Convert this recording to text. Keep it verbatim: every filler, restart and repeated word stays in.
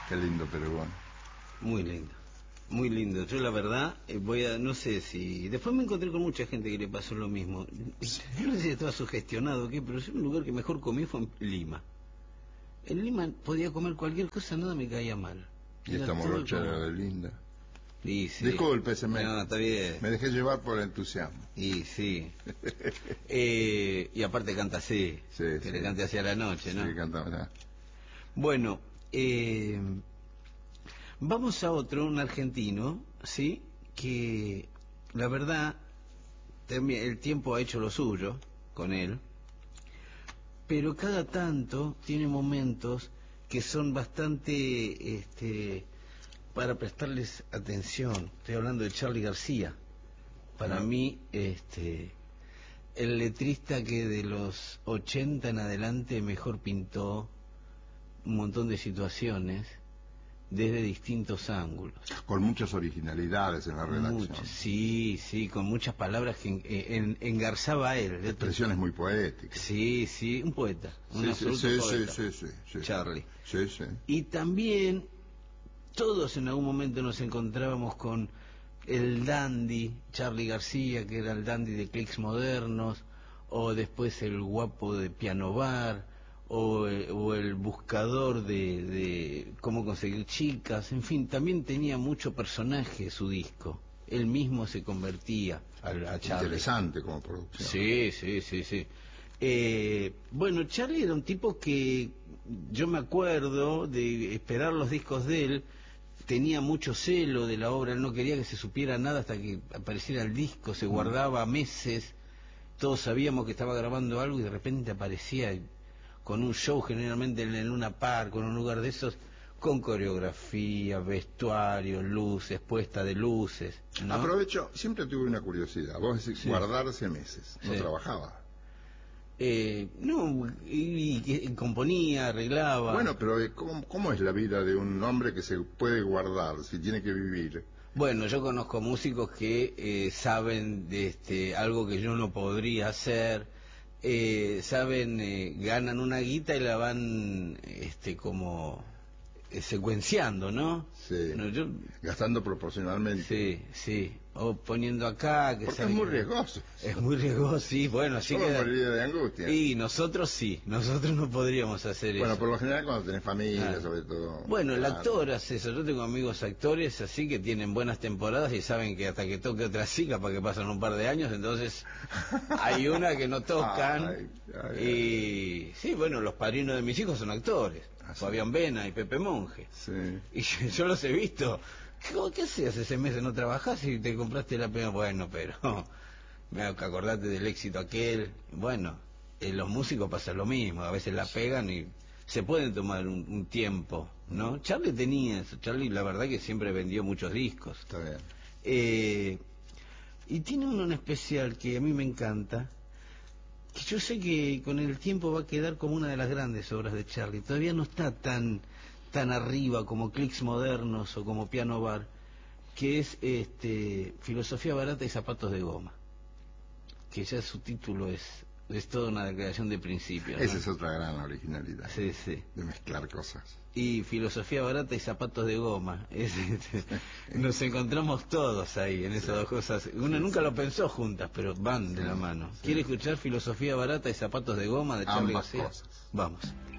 Qué lindo Peregrón. Muy lindo, muy lindo. Yo la verdad, eh, voy a, no sé si... Después me encontré con mucha gente que le pasó lo mismo. Yo no sé si estaba sugestionado o qué, pero yo un lugar que mejor comí fue en Lima. En Lima podía comer cualquier cosa, nada me caía mal. Y esta morocha era linda. Y sí. Discúlpeseme. No, está bien. Me dejé llevar por el entusiasmo. Y sí. eh, y aparte canta así. Sí, que sí. le cante hacia la noche, ¿no? Sí, canta, ¿verdad? Bueno, eh, vamos a otro, un argentino, ¿sí? Que la verdad, también el tiempo ha hecho lo suyo con él, pero cada tanto tiene momentos que son bastante, este, para prestarles atención. Estoy hablando de Charly García. Para no. mí, este, el letrista que de los ochenta en adelante mejor pintó un montón de situaciones desde distintos ángulos. Con muchas originalidades en la redacción. Muchas, sí, sí, con muchas palabras que en, en, engarzaba a él. Expresiones muy poéticas. Sí, sí, un poeta, un sí, absoluto sí, poeta. Sí, sí, sí, sí, Charly. Sí, sí. Y también todos en algún momento nos encontrábamos con el dandy Charly García, que era el dandy de Clics Modernos, o después el guapo de Piano Bar, o, o el buscador de, de cómo conseguir chicas. En fin, también tenía mucho personaje su disco. Él mismo se convertía a, a Charly. Interesante como producción. Sí, sí, sí, sí. Eh, bueno, Charly era un tipo que yo me acuerdo de esperar los discos de él. Tenía mucho celo de la obra, él no quería que se supiera nada hasta que apareciera el disco, se guardaba meses, todos sabíamos que estaba grabando algo y de repente aparecía con un show, generalmente en el Luna Park, con un lugar de esos, con coreografía, vestuario, luces, puesta de luces, ¿no? Aprovecho, siempre tuve una curiosidad, vos decís Sí. guardarse meses, no Sí. trabajaba. Eh, no, y, y, y componía, arreglaba. Bueno, pero ¿cómo, ¿cómo es la vida de un hombre que se puede guardar si tiene que vivir? Bueno, yo conozco músicos que eh, saben de este, algo que yo no podría hacer, eh, saben, eh, ganan una guita y la van este, como eh, secuenciando, ¿no? Sí, no, yo, gastando proporcionalmente. Sí, sí, o poniendo acá... Que Porque es muy riesgoso. Es muy riesgoso, sí, bueno, así que... que... moriría de angustia. Y nosotros sí, nosotros no podríamos hacer bueno, eso. Bueno, eso. por lo general cuando tenés familia, ah. sobre todo... Bueno, el claro. actor hace eso, yo tengo amigos actores así que tienen buenas temporadas y saben que hasta que toque otra sí, capaz que pasan un par de años, entonces hay una que no tocan. Ay, ay, y ay. sí, bueno, los padrinos de mis hijos son actores, ah, sí. Fabián Vena y Pepe Monge. Sí. Y yo, yo los he visto. ¿Qué, ¿Qué hacías ese mes? ¿No trabajás y te compraste la pena? Bueno, pero me acordate del éxito aquel. Bueno, en los músicos pasa lo mismo, a veces la pegan y se pueden tomar un, un tiempo, ¿no? Charly tenía eso, Charly la verdad que siempre vendió muchos discos. Está bien. Eh, y tiene uno en especial que a mí me encanta, que yo sé que con el tiempo va a quedar como una de las grandes obras de Charly. Todavía no está tan tan arriba como Clics Modernos o como Piano Bar, que es este Filosofía Barata y Zapatos de Goma, que ya su título es es toda una declaración de principio, ¿no? Esa es otra gran originalidad. Sí, sí. De mezclar cosas. Y Filosofía Barata y Zapatos de Goma. Es, este, nos encontramos todos ahí en esas sí. dos cosas. Uno sí, nunca sí. lo pensó juntas, pero van sí, de la mano. Sí. ¿Quiere escuchar Filosofía Barata y Zapatos de Goma de Charly García? Cosas. Vamos.